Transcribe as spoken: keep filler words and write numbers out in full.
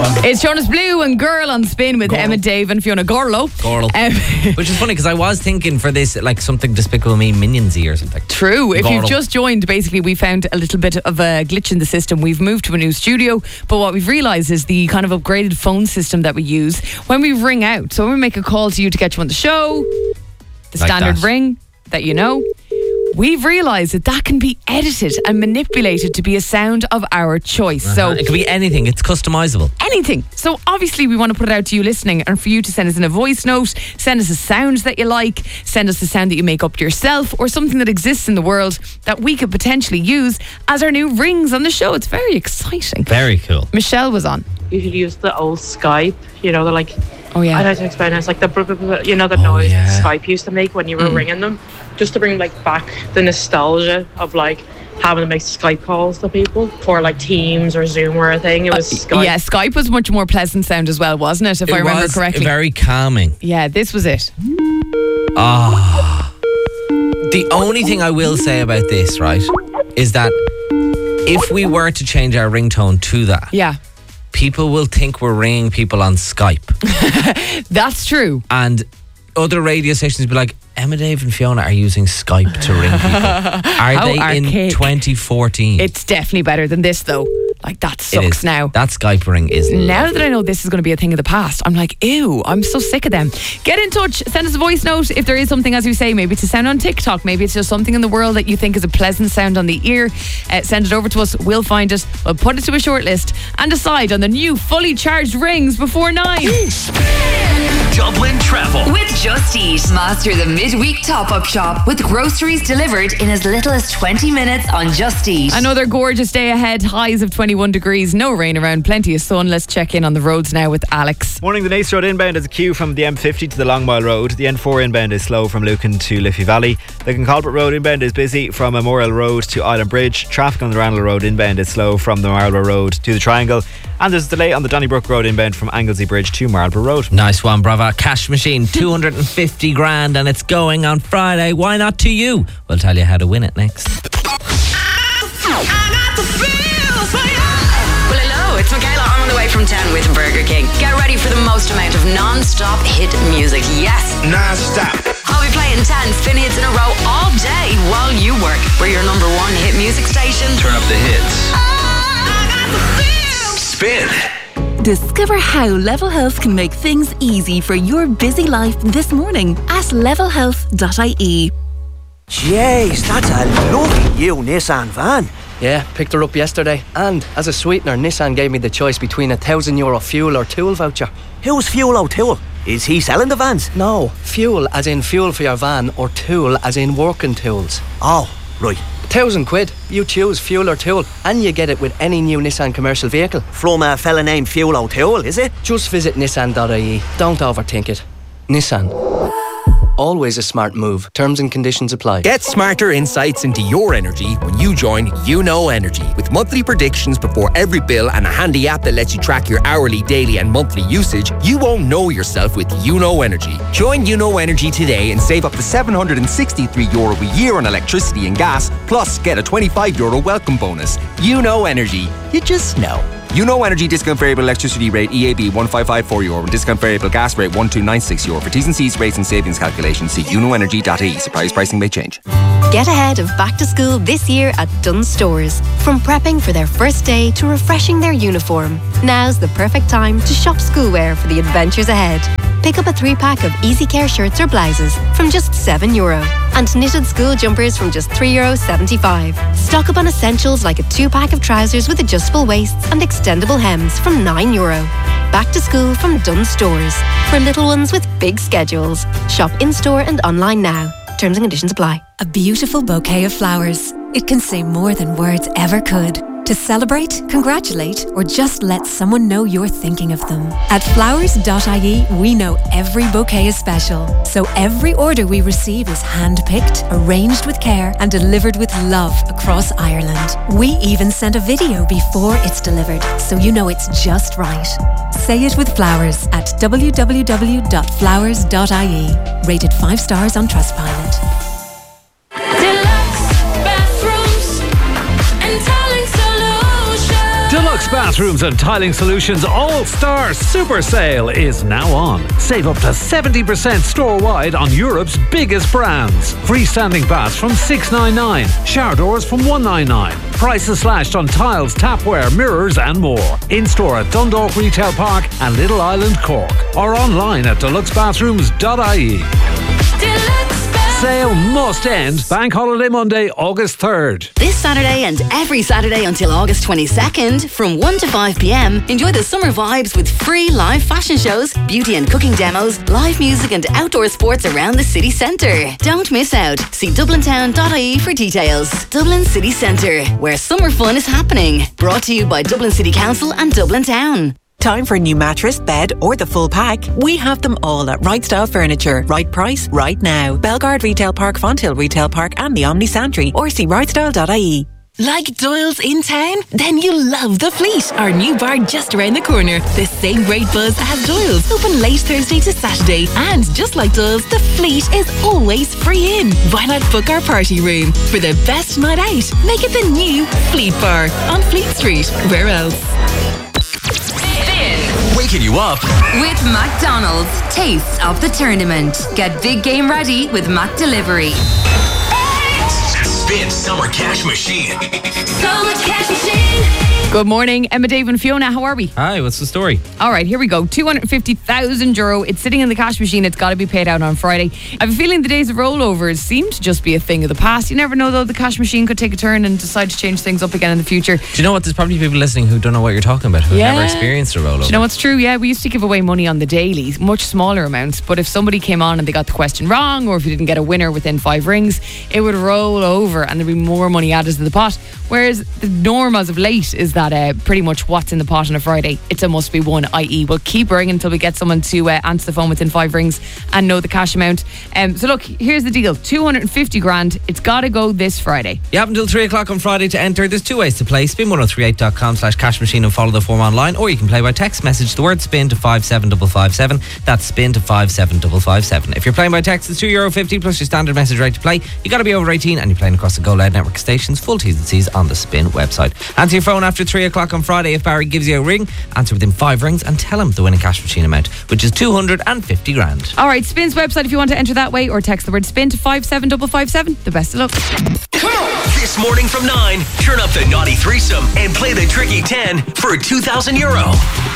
one. It's Jonas Blue and Girl on Spin with Girl. Emma, Dave and Fiona Gorlo. Gorlo. Um, Which is funny because I was thinking for this like something Despicable Me Minions-y or something. True. If Gorlo. you've just joined, basically we found a little bit of a glitch in the system. We've moved to a new studio, but what we've realised is the kind of upgraded phone system that we use when we ring out. So when we make a call to you to get you on the show, the Like standard that. ring that you know, we've realised that that can be edited and manipulated to be a sound of our choice. Uh-huh. So it could be anything. It's customizable. anything. So obviously we want to put it out to you listening and for you to send us in a voice note, send us a sound that you like, send us a sound that you make up yourself or something that exists in the world that we could potentially use as our new rings on the show. It's very exciting. Very cool. Michelle was on. You should use the old Skype, you know, they're like, Oh yeah. I don't know how to explain it. It's like the, br- br- br- you know, the Oh, noise yeah. Skype used to make when you were Mm. ringing them, just to bring like back the nostalgia of like having to make Skype calls to people for like Teams or Zoom or a thing. It was Skype. Yeah, Skype was much more pleasant sound as well, wasn't it? If It I remember was correctly. very calming. Yeah, this was it. Ah. The only thing I will say about this, right, is that if we were to change our ringtone to that, Yeah, people will think we're ringing people on Skype. that's true. And other radio stations will be like, Emma, Dave and Fiona are using Skype to ring people. Are How they in archaic. twenty fourteen? It's definitely better than this though. Like that It sucks is. now. That Skype ring is Now lovely. that I know this is going to be a thing of the past, I'm like, ew, I'm so sick of them. Get in touch, send us a voice note if there is something, as we say, maybe it's a sound on TikTok, maybe it's just something in the world that you think is a pleasant sound on the ear. Uh, send it over to us, we'll find it, we'll put it to a short list and decide on the new fully charged rings before nine. Dublin Travel. With Just Eat, master the midweek top-up shop with groceries delivered in as little as twenty minutes on Just Eat. Another gorgeous day ahead, highs of twenty-one degrees, no rain around, plenty of sun. Let's check in on the roads now with Alex. Morning, the Nace Road inbound is a queue from the M fifty to the Long Mile Road. The N four inbound is slow from Lucan to Liffey Valley. The Conculbert Road inbound is busy from Memorial Road to Island Bridge. Traffic on the Randall Road inbound is slow from the Marlborough Road to the Triangle. And there's a delay on the Donnybrook Road inbound from Anglesey Bridge to Marlborough Road. Nice one, brava. Cash machine, two hundred fifty grand, and it's going on Friday. Why not to you? We'll tell you how to win it next. Well, hello, it's Michaela. I'm on the way from town with Burger King. Get ready for the most amount of non-stop hit music. Yes, Non-stop. I'll be playing ten spin hits in a row all day while you work. We're your number one hit music station. Turn up the hits. Spin. Discover how Level Health can make things easy for your busy life this morning at level health dot I E. Jeez, that's a lovely new Nissan van. Yeah, picked her up yesterday. And as a sweetener, Nissan gave me the choice between a thousand euro fuel or tool voucher. Who's Fuel O'Toole? Is he selling the vans? No, fuel as in fuel for your van or tool as in working tools. Oh, right. Thousand quid. You choose fuel or tool and you get it with any new Nissan commercial vehicle. From a fella named Fuel O'Toole, is it? Just visit nissan dot I E. Don't overthink it. Nissan. Always a smart move. Terms and conditions apply. Get smarter insights into your energy when you join You Know Energy. With monthly predictions before every bill and a handy app that lets you track your hourly, daily and monthly usage, you won't know yourself with You Know Energy. Join You Know Energy today and save up to seven hundred sixty-three euro a year on electricity and gas, plus get a twenty-five euro welcome bonus. You Know Energy. You just know. You Know Energy discount variable electricity rate E A B one five five four euro and discount variable gas rate one two nine six euro. For T's and C's rates and savings calculations, see you know energy dot I E. Surprise pricing may change. Get ahead of back to school this year at Dunnes Stores. From prepping for their first day to refreshing their uniform, now's the perfect time to shop schoolwear for the adventures ahead. Pick up a three-pack of Easy Care shirts or blouses from just seven euro and knitted school jumpers from just three euro seventy-five. Stock up on essentials like a two-pack of trousers with adjustable waists and extendable hems from nine euro. Back to school from Dunnes Stores. For little ones with big schedules. Shop in-store and online now. Terms and conditions apply. A beautiful bouquet of flowers. It can say more than words ever could. To celebrate, congratulate, or just let someone know you're thinking of them. At flowers dot I E, we know every bouquet is special. So every order we receive is hand-picked, arranged with care, and delivered with love across Ireland. We even send a video before it's delivered, so you know it's just right. Say it with flowers at w w w dot flowers dot I E. Rated five stars on Trustpilot. Deluxe Bathrooms and Tiling Solutions All-Star Super Sale is now on. Save up to seventy percent store-wide on Europe's biggest brands. Freestanding baths from six ninety-nine, shower doors from one ninety-nine. Prices slashed on tiles, tapware, mirrors and more. In-store at Dundalk Retail Park and Little Island, Cork. Or online at deluxe bathrooms dot I E. Sale must end. Bank holiday Monday, August third. This Saturday and every Saturday until August twenty-second, from one to five p.m, enjoy the summer vibes with free live fashion shows, beauty and cooking demos, live music and outdoor sports around the city centre. Don't miss out. See dublin town dot I E for details. Dublin City Centre, where summer fun is happening. Brought to you by Dublin City Council and Dublin Town. Time for a new mattress, bed or the full pack? We have them all at Right Style Furniture. Right price, right now. Belgard Retail Park, Fonthill Retail Park and the Omni Santry, or see right style dot I E. Like Doyle's in town? Then you'll love The Fleet, our new bar just around the corner. The same great buzz as Doyle's, open late Thursday to Saturday. And just like Doyle's, The Fleet is always free in. Why not book our party room? For the best night out, make it the new Fleet Bar on Fleet Street. Where else? Waking you up With McDonald's, taste of the tournament. Get big game ready with Mac Delivery. Spin Summer Cash Machine. Summer Cash Machine. Good morning, Emma, Dave and Fiona. How are we? Hi, what's the story? All right, here we go. two hundred fifty thousand euro. It's sitting in the cash machine. It's got to be paid out on Friday. I have a feeling the days of rollovers seem to just be a thing of the past. You never know, though. The cash machine could take a turn and decide to change things up again in the future. Do you know what? There's probably people listening who don't know what you're talking about, who've Yeah. never experienced a rollover. Do you know what's true? Yeah, we used to give away money on the daily, much smaller amounts. But if somebody came on and they got the question wrong, or if you didn't get a winner within five rings, it would roll over and there'd be more money added to the pot. Whereas the norm as of late is that uh, pretty much what's in the pot on a Friday, it's a must be won, that is we'll keep ringing until we get someone to uh, answer the phone within five rings and know the cash amount. Um, so look, here's the deal. two hundred fifty grand. It's got to go this Friday. You have until three o'clock on Friday to enter. There's two ways to play. spin ten thirty-eight dot com slash cash machine and follow the form online, or you can play by text message the word spin to five seven five five seven. That's spin to five seven five five seven. If you're playing by text, it's two euro fifty plus your standard message rate to play. You got to be over eighteen and you're playing across the Go Loud network stations. Full T's and C's on the Spin website. Answer your phone after three o'clock on Friday. If Barry gives you a ring, answer within five rings and tell him the winning cash machine amount, which is two hundred fifty grand. All right, Spin's website if you want to enter that way, or text the word spin to five seven five five seven. The best of luck. This morning from nine, turn up the naughty threesome and play the tricky ten for two thousand euro.